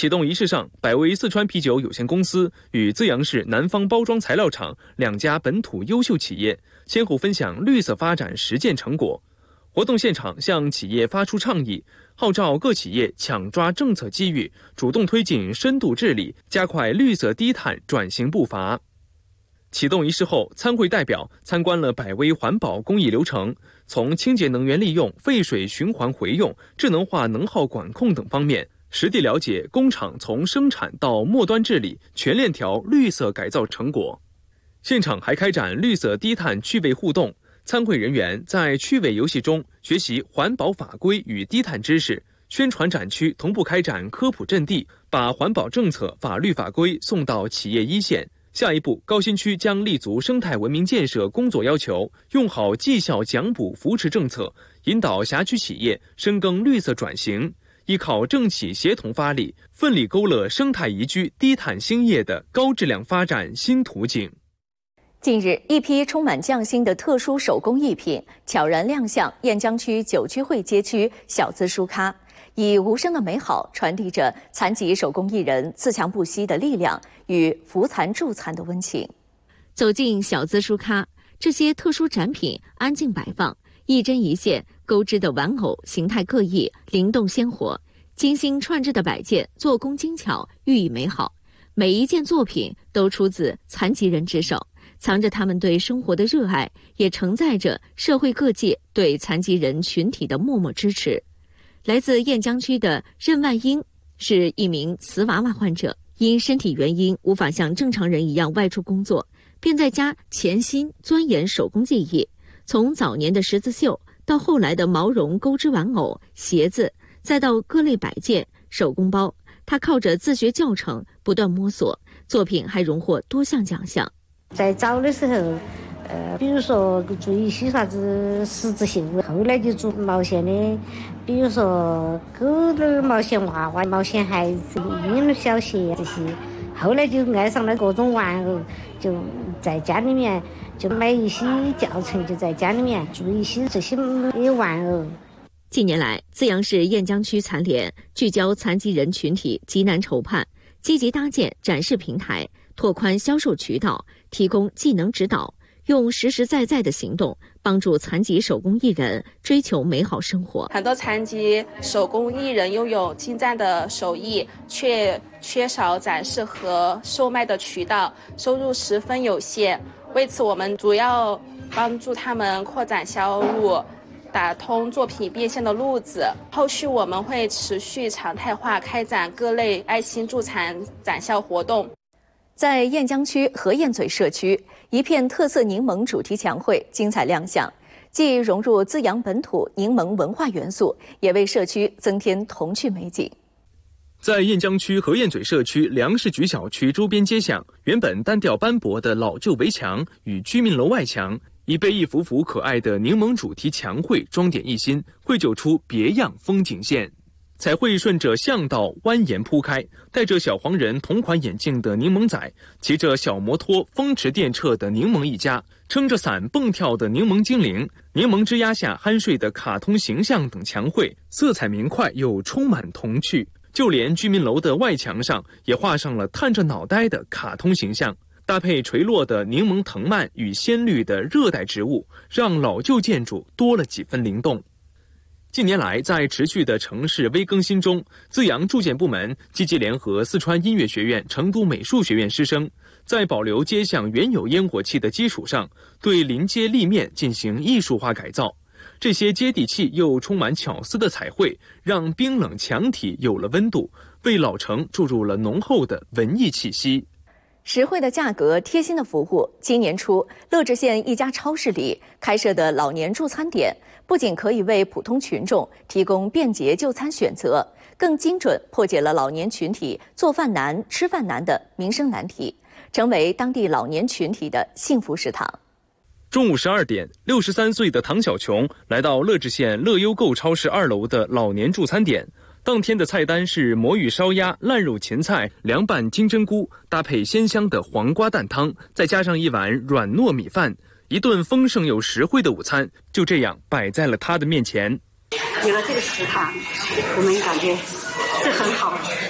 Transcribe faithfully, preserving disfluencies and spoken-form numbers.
启动仪式上，百威四川啤酒有限公司与资阳市南方包装材料厂两家本土优秀企业先后分享绿色发展实践成果。活动现场向企业发出倡议，号召各企业抢抓政策机遇，主动推进深度治理，加快绿色低碳转型步伐。启动仪式后，参会代表参观了百威环保工艺流程，从清洁能源利用、废水循环回用、智能化能耗管控等方面，实地了解工厂从生产到末端治理全链条绿色改造成果。现场还开展绿色低碳趣味互动，参会人员在趣味游戏中学习环保法规与低碳知识，宣传展区同步开展科普阵地，把环保政策、法律法规送到企业一线。下一步，高新区将立足生态文明建设工作要求，用好绩效奖补扶持政策，引导辖区企业深耕绿色转型，依靠政企协同发力，奋力勾勒生态宜居、低碳兴业的高质量发展新途径。 近日，一批充满匠心的特殊手工艺品悄然亮相雁江区九曲汇街区小资书咖，以无声的美好传递着残疾手工艺人自强不息的力量与扶残助残的温情。走进小资书咖，这些特殊展品安静摆放，一针一线钩织的玩偶形态各异，灵动鲜活，精心串制的摆件做工精巧，寓意美好。每一件作品都出自残疾人之手，藏着他们对生活的热爱，也承载着社会各界对残疾人群体的默默支持。来自雁江区的任万英是一名瓷娃娃患者，因身体原因无法像正常人一样外出工作，便在家潜心钻研手工技艺。从早年的十字绣，到后来的毛绒钩织玩偶、鞋子，再到各类摆件、手工包，他靠着自学教程不断摸索，作品还荣获多项奖项。 在早的时候，呃，比如说做一些啥子十字绣，后来就做毛线的，比如说狗的毛线娃娃、毛线孩子、婴儿小鞋这些。后来就爱上了各种玩偶，就在家里面就买一些教程，就在家里面做一些这些玩偶。 近年来，资阳市雁江区残联聚焦残疾人群体急难愁盼，积极搭建展示平台，拓宽销售渠道，提供技能指导，用实实在在的行动帮助残疾手工艺人追求美好生活。 很多残疾手工艺人拥有精湛的手艺，却缺少展示和售卖的渠道，收入十分有限。为此，我们主要帮助他们扩展销路，打通作品变现的路子。后续我们会持续常态化开展各类爱心助残展销活动。 在雁江区河堰嘴社区，一片特色柠檬主题墙绘精彩亮相，既融入资阳本土柠檬文化元素，也为社区增添童趣美景。 在雁江区河堰嘴社区粮食局小区周边街巷，原本单调斑驳的老旧围墙与居民楼外墙，已被一幅幅可爱的柠檬主题墙绘装点一新，绘就出别样风景线。彩绘顺着巷道蜿蜒铺开，戴着小黄人同款眼镜的柠檬仔，骑着小摩托风驰电掣的柠檬一家，撑着伞蹦跳的柠檬精灵，柠檬枝桠下酣睡的卡通形象等墙绘，色彩明快又充满童趣。就连居民楼的外墙上也画上了探着脑袋的卡通形象，搭配垂落的柠檬藤蔓与鲜绿的热带植物，让老旧建筑多了几分灵动。近年来，在持续的城市微更新中，资阳住建部门积极联合四川音乐学院、成都美术学院师生，在保留街巷原有烟火气的基础上，对临街立面进行艺术化改造。这些接地气又充满巧思的彩绘，让冰冷墙体有了温度，为老城注入了浓厚的文艺气息。 实惠的价格，贴心的服务。今年初，乐至县一家超市里开设的老年助餐点，不仅可以为普通群众提供便捷就餐选择，更精准破解了老年群体做饭难、吃饭难的民生难题，成为当地老年群体的幸福食堂。 中午十二点，六十三岁的唐小琼来到乐至县乐优购超市二楼的老年助餐点。当天的菜单是魔芋烧鸭、烂肉芹菜、凉拌金针菇，搭配鲜香的黄瓜蛋汤，再加上一碗软糯米饭，一顿丰盛又实惠的午餐就这样摆在了他的面前。 有了这个食堂，我们感觉这很好。